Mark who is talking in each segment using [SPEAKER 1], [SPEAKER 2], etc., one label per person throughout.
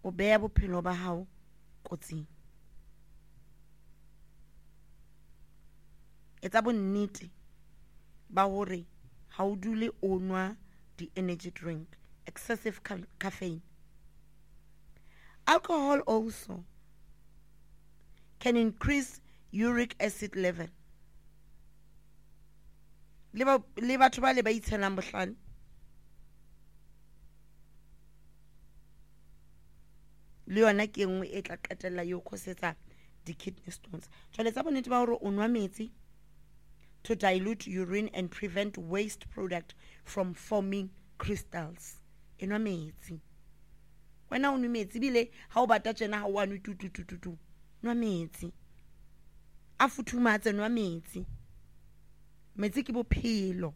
[SPEAKER 1] o beya bophelo ba hao kotsing. Etsa bonnete ba hore ha o dule o nwa the energy drink, excessive caffeine. Alcohol also can increase uric acid level. Le batho ba le ba itshelang bohlale. Le yona ke nngwe e tla qetella yo khosetsa di kidney stones. Jwale tsa bonnete ba hore o nwa metsi to dilute urine and prevent waste product from forming crystals. Enwa metsi. Wena o nwe metsi bile ha o bata tjena ha o a nwe tu. Nwa metsi. A futhumatse nwa metsi. Metsi ke bophelo.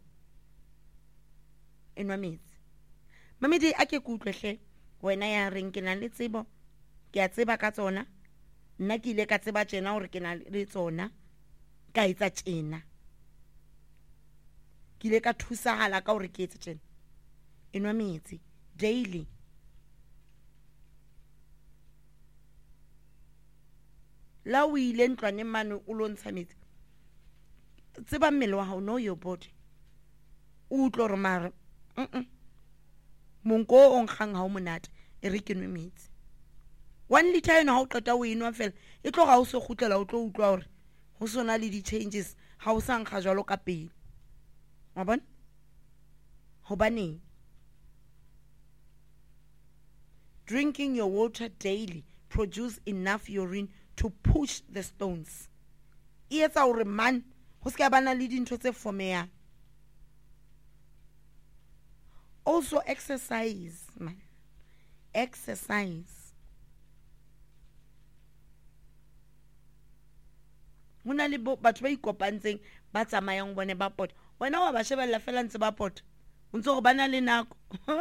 [SPEAKER 1] Enwa metsi. Mamedi a ke kutlwe hle wena ya reng ke na le tsebo. Ke a tseba ka tsona. Nna ke ile ka tseba tjena hore ke na le tsona. Ka etsa tjena. Ke ile ka thusahala ka hore ke etse tjena. Enwa metsi daily. La o ile ntlwane mane o lo ntsha metsi. Tseba mmele wa hao, know your body. O utlo re mara monko o nkgang ha o monate e re ke nwe metsi. 1 liter eno ha o qeta o enwa fela e tlo ga o se khutlela o tlo utlwa hore ho sona le di changes ha o sa nkga jwalo ka pele. Wa bona? Hobane drinking your water daily produce enough urine to push the stones. E etsa hore man ho ska bana le dintho tse formeya. Also exercise, man. Exercise. Hona le batho ba ikopantseng ba tsamayang bone ba pota. Wena wa ba shebella fela ntse ba pota. O ntse go bana le nako.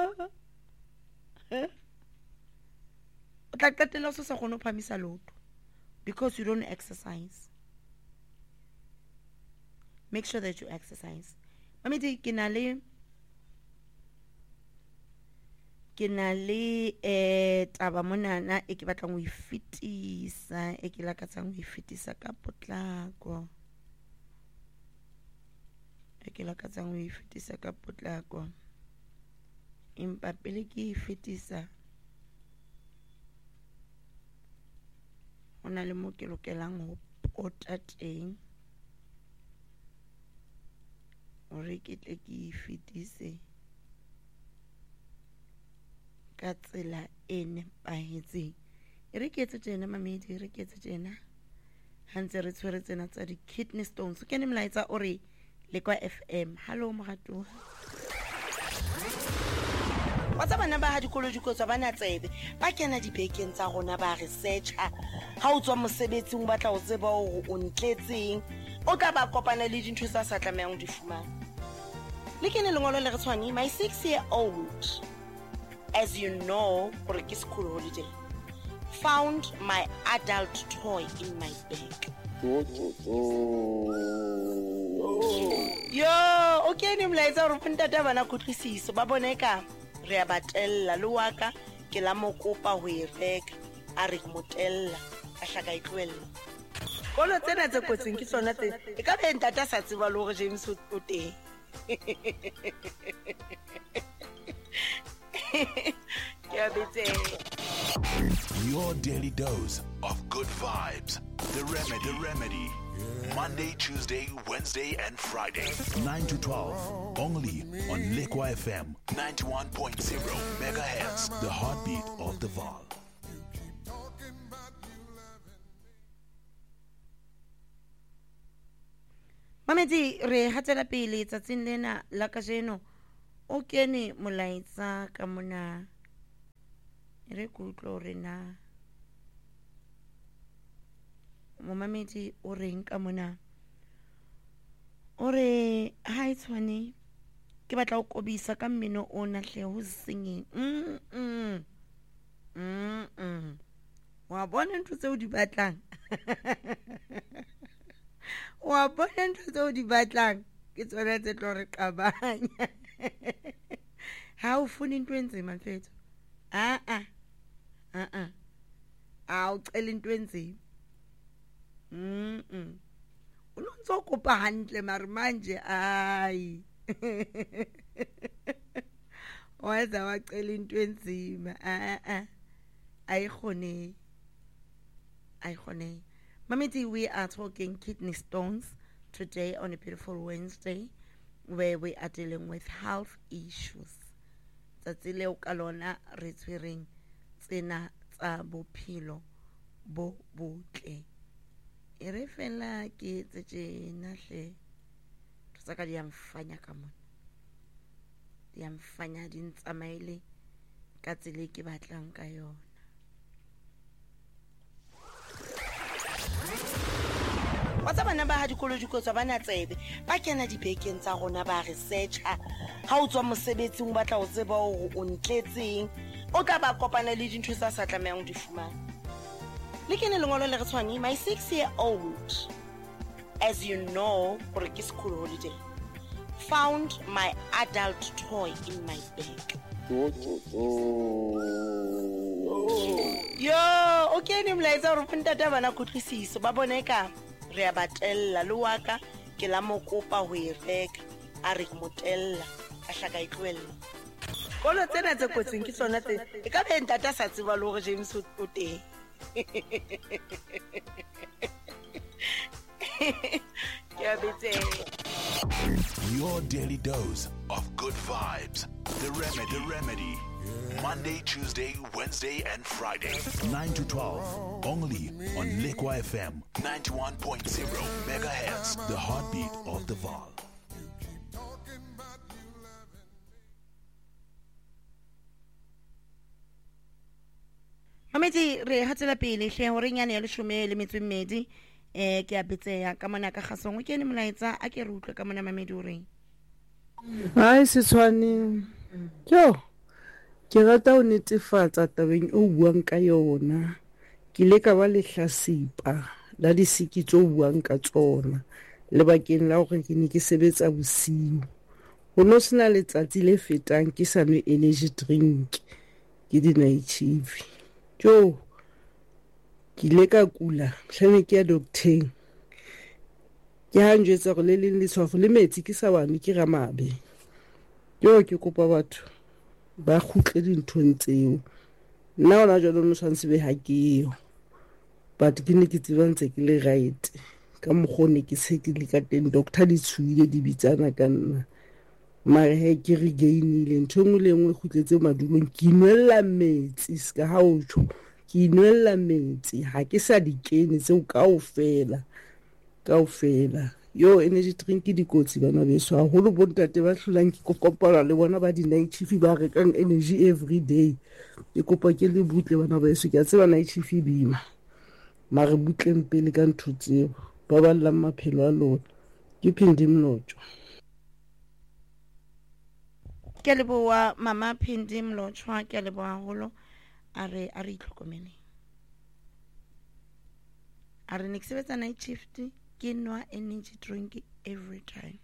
[SPEAKER 1] O tla qetella o sa kgone ho phamisa loto because you don't exercise. Make sure that you exercise. Mamedi ke na le taba monana e ke batlang ho ifitisa e ke lakatsang ho ifitisa ka potlako. Empa pele ke ifitisa ona le mo ke lokelang ho pota teng hore ke tle ke ifitise ka tsela e nepahetseng. E re ke etse tjena mamedi, re ke etse tjena hantse re tshwere tsena tsa di kidney stones. Ke ne mlaetsa o re Lekwa FM. Hello moratuwa. Watsa bana ba ha dikolo dikotswa bana tsebe ba kena dibekeng tsa rona ba researcher ha o tswa mosebetsing o batla o tseba hore o ntletseng o tla ba kopana le dintho tsa sa tlamehang di fumana. Le kene lengolo le re tshwane my 6-year-old, as you know, for a school holiday, found my adult toy in my bag. Yo, okay, ni mlaetsa hore ntata bana khutlisiso ba boneka re a batella le waka ke la mokopa ho e reka a re motella a hlaka e tlohella. Kolo tsena tse kotsing ke tsona tse e ka be ntata sa tseba le hore James o teng.
[SPEAKER 2] Your daily dose of good vibes. The Remedy. Monday, Tuesday, Wednesday, and Friday. 9 to 12. Only on Lekwa FM 91.0 megahertz. The heartbeat of the Val.
[SPEAKER 1] Mamedi re hatela pele tsatsing lena la kajeno o kene molaetsa ka mona re kutlo rena Mamedi o reng ka mona o re ha e tshwane ke batla o kobisa ka mmino o na hle ho singing wa bona ntho tse o di batlang wa bona ntho tse o di batlang ke tsona tse tlo re qabanya ha o fune ntwe ntse mafetso awucela into enzima unonzokupa handle mari manje ayi waza wacela into enzima ayikhone Mamiti, we are talking kidney stones today on a beautiful Wednesday where we are dealing with health issues. Tsatsi leo ka lona re tshwereng tsena tsa bophelo bo botle. E re fela ke tsetse nahle tsaka di amfanya ka mona. Di amfanya di ntsamaile ka tsele ke batlang ka yona. What's bana ba ha dikolo dikotso bana tsebe ba kena dibekeng tsa rona ba research ha o tswa mosebetsing batla o tseba hore o ntletseng o tla ba kopana le dintho tsa sa tlameang di fumana le kene lengolo le re tshwane my 6-year-old as you know for a school holiday found my adult toy in my bag. Yo okay ni mlaetsa hore ntata bana khutlisiso ba boneka re a batella le waka ke la mokopa ho e reka a re motella a hlaka itlwella kolo tsena tse kotsing ke tsona tse e ka be ntata sa tseba le hore James o teng
[SPEAKER 2] Your daily dose of good vibes. The Remedy. Monday, Tuesday, Wednesday, and Friday. 9 to 12. Only on Lekwa FM 91.0 megahertz. The heartbeat of the Vaal.
[SPEAKER 1] Mameti re hatela pele hle hore nyane ya 12 ke a betseya ka mona ka gasong ke ne molaetsa a ke re utlwe ka mona Mamedi o reng
[SPEAKER 3] Hai Setswane ke rata o netefatsa tabeng o buang ka yona ke le ka ba le hlasipa la disiki tso buang ka tsona le bakeng la hore ke ne ke sebetsa bosiu ho no sena letsatsi le fetang ke sa nwe energy drink ke di night shift ke le ka kula hlane ke ya doctor ke ha njwetsa go le leng le tshwafo le metsi ke sa bane ke ramabe ke kopa batho ba khutle dinthong tseo nna ona jalo no tshwantse be ha ke yo but ke ne ke tsebantse ke le right ka mogone ke tshekile ka teng doctor di tshuile di bitsana ka nna mare he ke regainile nthongwe le ngwe khutletse madulong ke inwella metsi ska ha o tsho ke inwella metsi ha ke sa di kene tseo kaofela yo energy drink di kotsi bana beso ha holo bontate ba hlolang ke kopana le bona ba di night shift ba rekang energy every day ke kopa ke le butle bana beso ke a tseba night shift bima mare butleng pele ka ntho tseo ba balla maphelo a lona ke Phindi Mlotshwa
[SPEAKER 1] ke leboa mama Phindi Mlotshwa ke leboa holo are itlhokomele are ne ke sebetsa night shift ke nwa energy drink every time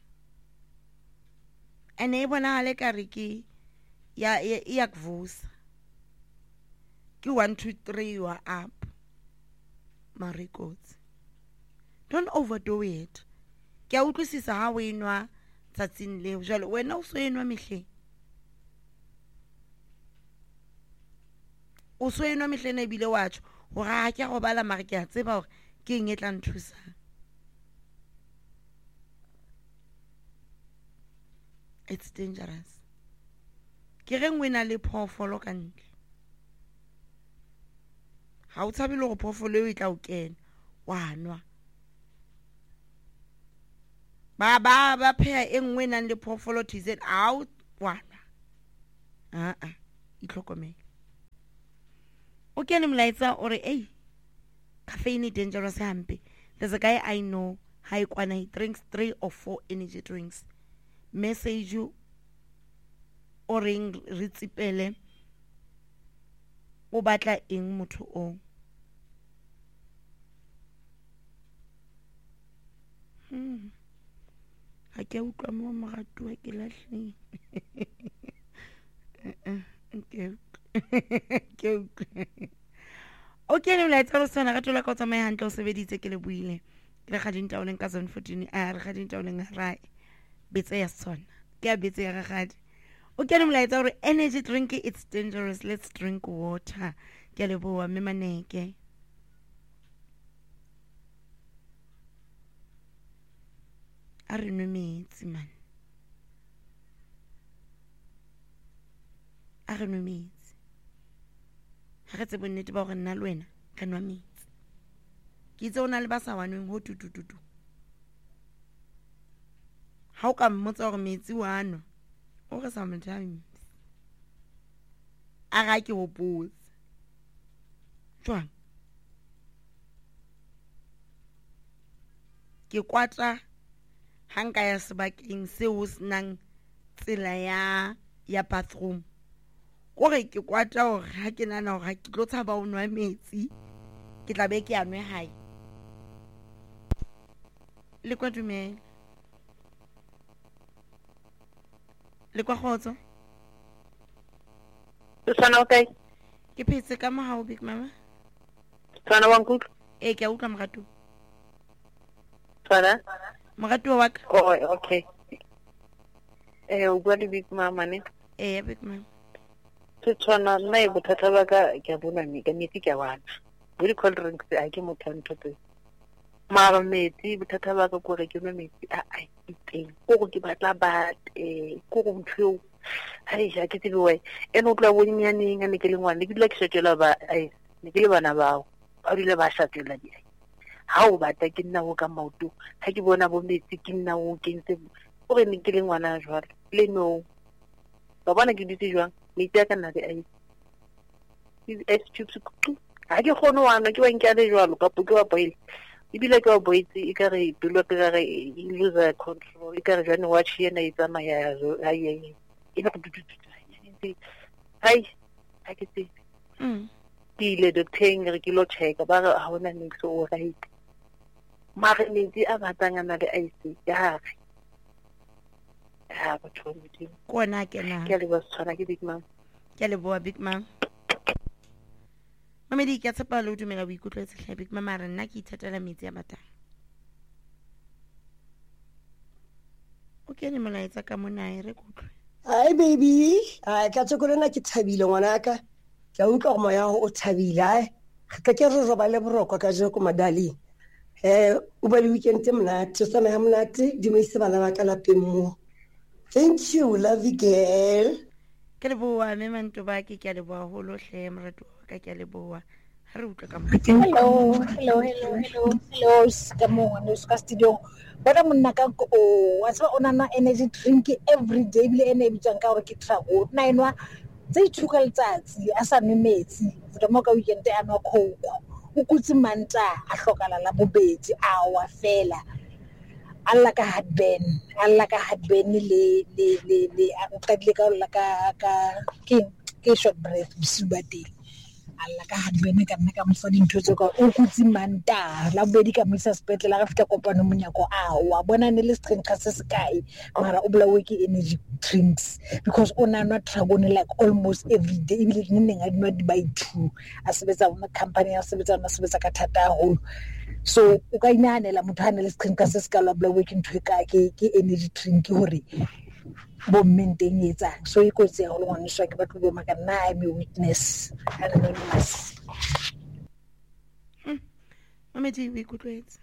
[SPEAKER 1] and e bona hale ka re ke ya kuvusa ke 1 2 3 you are up marikotsi don't overdo it ke a utlwisisa ha we nwa tsatsing leo jalo wena o so enwa mehle o so enwa mehle ne bile wa tsho hore ha ke go bala mare ke a tseba hore ke eng e tla nthusa it's dangerous ke re ngwe na le phofolo ka ntle ha o tshabile go phofolo e tla o kena wa nwa ba phea e ngwe na le phofolo tizet out wa nwa itlhokomele o kene molaetsa ore caffeine dangerous hampe there's a guy I know high kwana he drinks 3 or 4 energy drinks message you o reng re tsipele o batla eng motho o ha ke utlwa mo moratwa ke lahle ke ke le molaetsa re sona ka tola ka tsamaya hantle o sebeditse ke le buile ke re ga dintaoleng ka zone 14 a re ga dintaoleng ra betse ya sona ke a betse ya gagadi o ke le molaetsa gore energy drink it's dangerous, let's drink water. Ke le boa mme Maneke. A re nwe metsi man, a re nwe metsi, ga re tse bonnete ba gore nna le wena re nwa metsi. Ke itse o na le ba sa wanweng ho tutututu. Ha o ka mmotsa gore metsi wa nwa o re sometimes a ga ke hopotse jwang ke kwata hanga ya sebakeng seo senang tsela ya bathroom gore ke kwata gore ha ke nana gore ke tlo tshaba o nwa metsi ke tla be ke a nwe hae le kwa dumela le kwa khotso
[SPEAKER 4] Tsana okay
[SPEAKER 1] ke phetse ka mohao big mama
[SPEAKER 4] Tsana wa nkutlo
[SPEAKER 1] ke a utlwa mogatu
[SPEAKER 4] Tsana
[SPEAKER 1] mogatu wa ka
[SPEAKER 4] oh okay o bua le big mama ne
[SPEAKER 1] big mama
[SPEAKER 4] Tsana nna e bothata ba ka ke a bona me ka metsi ke a wana bo di cold drinks a ke motho ntse mara metsi bothata ba ka gore ke nwe metsi a iteng go ke batla go go mthyo ai ja ke tiwe eno tla bonyaneng a ne ke le ngwana ke dila ke setela ba ne ke le bana bao ba dile ba shatela di ha o batla ke nna go ka maoto ha ke bona bo metsi ke nna go ke ntse gore ne ke le ngwana jwale le no ba bona ke ditse jwang metsi a ka nna di ice cubes ha ke kgone wana ke wang ke a le jwalo ka puke wa boile ibile ke wa boitse e ka re pelo ke ga re lose control e ka re jane watch yena e tsamaya zo ai ina go tutu ai ha ke tse ke ile doctor re ke lo check ba ga hona nix o right mara metsi a batangana le ice ya re ba tshwanetse
[SPEAKER 1] kona ke na
[SPEAKER 4] ke le ba tshwana ke big mom
[SPEAKER 1] ke le boa big mom Mamedi ke tsapa lo dumela boikutlwetse hle big mama re nna ke ithatela metsi a batang okay ne molaetsa ka mona re kutlwe
[SPEAKER 5] Hi baby, ka tsokolena ke thabile ngwanaka. Ke a utlwa go moya o thabile ai. Ga ke re roba le boroko ka jeko madali. O ba le weekend mnate, so me ha mnate di mo ise bana ba ka lapeng mo. Thank you, love you girl.
[SPEAKER 1] ke le boa me manto ba ke a le boa ho lo hle morato ka ke a le boa ha re utlwa ka mo
[SPEAKER 6] hello ska mo no ska studio bona monna ka o wa tsaba ona na energy drink every day bile ene bitsang ka gore ke trago na enwa tse ithuka letsatsi a sa nwe metsi re mo ka weekend a nwa coke o kutse manta a hlokala la bobedi a wa fela alla ka heartburn le a qadile ka la ka ke short breath bisubati alla ka heartburn ka nna ka mfa dintho tse ka o kutse manta la bobedi ka misa sepetle la ga fita kopano monyako a wa bona ne le strength ka se sky mara o bla wiki energy drinks because ona not dragone like almost every day ibile nne nga dinwa di by two a sebetsa mo company a sebetsa ka thata holo so o ka inanela motho a ne le strength ka se sky la bla wiki ntwe ka ke energy drink hore bo menteng etsang so iko tse go le ngwana swa ke batho bo maka nna I'm a witness anonymous
[SPEAKER 1] Mamedi we kutlwetse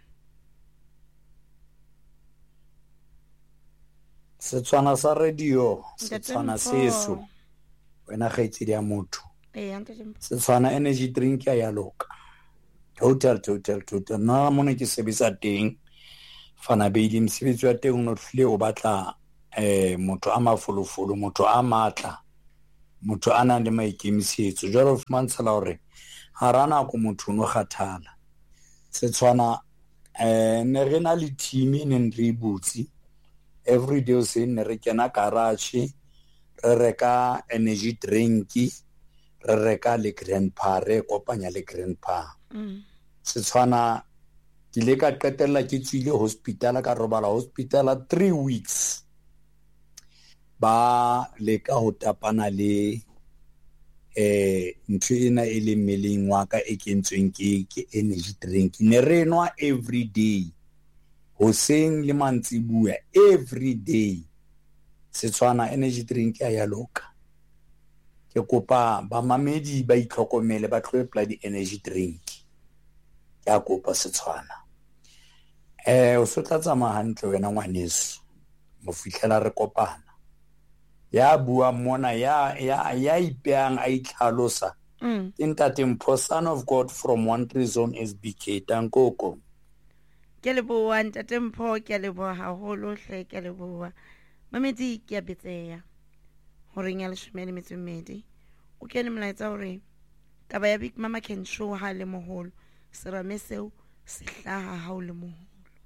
[SPEAKER 7] Setswana sa radio Setswana seso wena ga itse dia motho Setswana energy drink ya loka total na mona ke sebetsa teng fana be di msebetsi wa teng no hle o batla motho a mafolofolo motho a matla motho a nang le maikemisetso jalo fumantsela hore ha rana go motho no kgathala Setswana ne re na le team ne re butsi every day o se ne re kena garage re reka energy drink re reka le grandpa re kopanya le grandpa Setswana ke le ka qetella ke tswile hospital ka robala hospital 3 weeks ba le ka ho tapana le ntho ena e le mmeleng wa ka e kentsweng ke energy drink ne re nwa every day hoseng le mantsibuya every day Setswana energy drink ya loka ke kopa ba mamedi ba itlhokomele ba tloepla di energy drink ya kopa Setswana o se tla tsamaya hantle wena ngwaneso mo fihlela re kopana ya bua mona ya ipeang a itlhalosa Ntate Mpho, son of God from One Tree Zone SBK tankoko
[SPEAKER 1] ke leboa Ntate Mpho ke leboa haholo hle ke leboa mamedi ke a betseya hore nya le shumele metsumedi o kene molaetsa hore taba ya Big Mama can show ha le moholo serame seo se hlaha ha o le moholo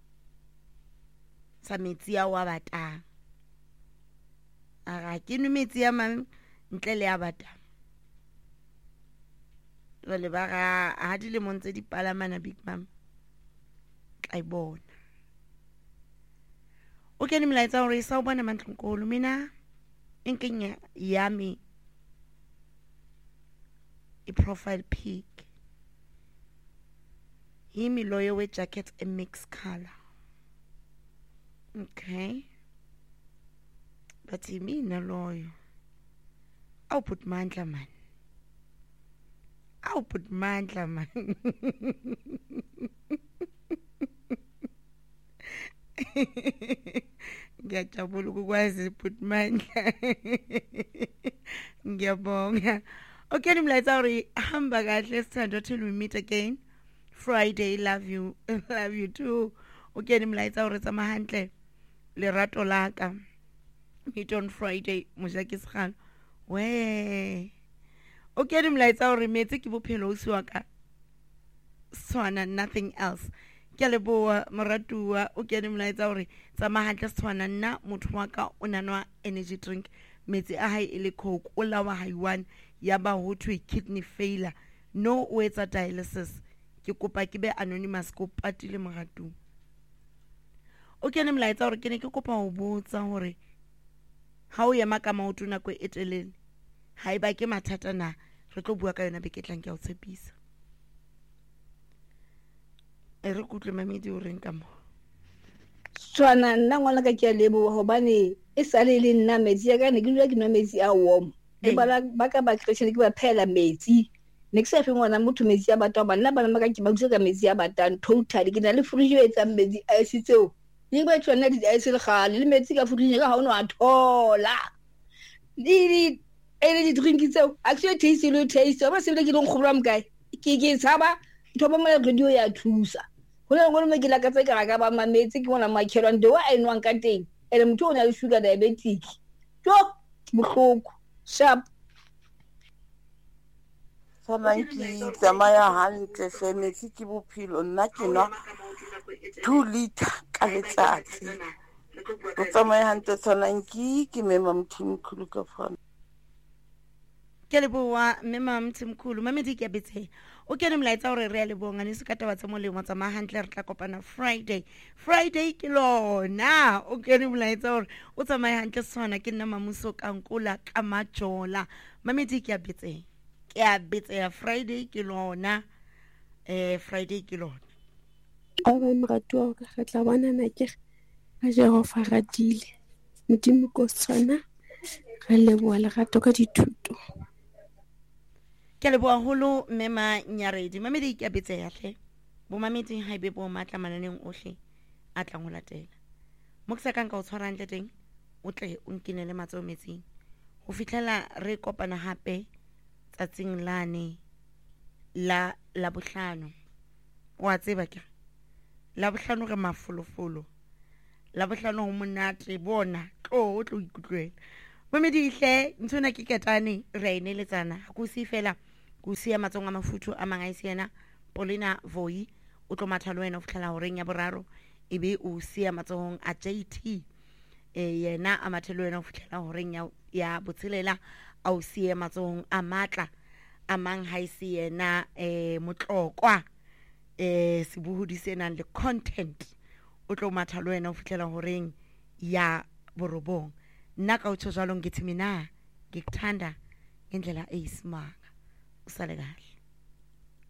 [SPEAKER 1] sa metsi ya wa batang aga ke no metsi ya mang ntle le ya batang le ba ga ha di le montse di palamana Big Mama tla ibona o kene molaetsa hore sa o bona mantlonkolo mina inkenya yami I profile pic himi loyo we jacket a mixed color okay but mina loyo I'll put mandla man ngiyajabula ukwazi put mandla ngiyabonga okay nimlaetsa hore hamba kahle sithando till we meet again Friday love you too okay nimlaetsa hore tsama hantle lerato laka meet on Friday mojaki segalo we okay nimlaetsa hore metsi ke bophelo o siwa ka Setswana nothing else ke leboa moratua o kene molaetsa hore tsama hantle Setswana nna motho wa ka o nanwa energy drink metsi a hae ile coke o lawa haiwan ya ba ho thwe kidney failure no o etsa dialysis ke kopa ke be anonymous ko patile moratu o kene molaetsa hore ke ne ke kopa ho botsa hore ha o yema ka maoto nako e telele haiba ke mathata na re tlo bua ka yona be ke tlang ke a o tshepisa re kutle mamedi o reng ka mo
[SPEAKER 8] Setswana nna ngwana ka ke a leboha hobane e sale le nna metsi ya ka ne ke dula ke nwa metsi a warm le bala ba ka ba Christian ke ba phela metsi ne ke sa fe ngwana motho metsi a batang ba nna bana ba ka ke ba butse ka metsi a batang totally ke na le fridge e etsang metsi a setseo le ba tswana di a se le gale le metsi ka fridge ka ha o no a thola di energy drink tseo actually taste le taste ba se le ke leng go bra mkae ke tsaba thoba mo radio ya thusa hona ngolo me ke la ka tse ka ba mametsi ke bona makhelwa ndo wa enwang ka teng ele motho o na le sugar diabetic to bohloko sharp
[SPEAKER 9] Solanki tsamaya hantle hle metsi ke bophelo nna ke nwa 2 liter ka letsatsi o tsamaya hantle Solanki ke mema Mthimkhulu ka fana
[SPEAKER 1] ke leboa mema Mthimkhulu mamedi ke abetse o kene molaetsa hore re a lebonga ne se ka taba tsa molemo tsa mahantle re tla kopana Friday ke lona o kene molaetsa hore o tsamaya hantle Setswana ke nna mamuso ka nkola ka majola mamedi ke abetse ya Friday ke lona Friday ke lona
[SPEAKER 10] aba mratu ka gatla bana na ke ga go faradile modimo ko Setswana ga leboa le gato ka dithuto
[SPEAKER 1] ke leboa holo mema Nyaredi mamedi ke abetse ya hle bo mamedi ha ibe bo matla mananeng ohle a tla ngo latela mo ke sa ka o tshwara ntle teng o tle o nkinele matso metsing ho fihlela re kopana hape tsatsing lane la bohlano wa tseba ke la bohlano re mafolofolo la bohlano ho monate bona o tlo ikutlwela mamedi hle ntsona ke ketane re ineletsana go se fela go sia matsong a mafutu a mangaisi yena Paulina Voi o tlo mathalo wena o fihlela horeng ya boraro ebe o sia matsong a JT yena a mathelo wena o fihlela horeng ya botshelela a o sia matsong a matla a mang haisi yena motlokwa sebuhudi sena le content o tlo mathalo wena o fihlela horeng ya borobong nna ka o tsho jalo ngithi mina ngikuthanda ngendlela eyisimanga usale kahle